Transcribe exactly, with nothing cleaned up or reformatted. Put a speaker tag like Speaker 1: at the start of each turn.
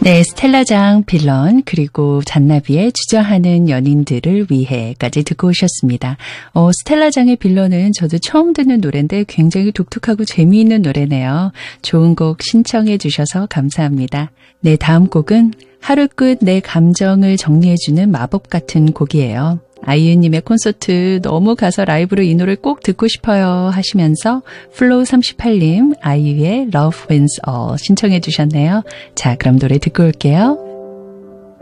Speaker 1: 네, 스텔라장 빌런 그리고 잔나비의 주저하는 연인들을 위해까지 듣고 오셨습니다. 어, 스텔라장의 빌런은 저도 처음 듣는 노래인데 굉장히 독특하고 재미있는 노래네요. 좋은 곡 신청해 주셔서 감사합니다. 네, 다음 곡은 하루 끝 내 감정을 정리해주는 마법 같은 곡이에요. 아이유님의 콘서트 너무 가서 라이브로 이 노래 꼭 듣고 싶어요 하시면서 플로우 삼십팔 님 아이유의 Love Wins All 신청해 주셨네요. 자, 그럼 노래 듣고 올게요.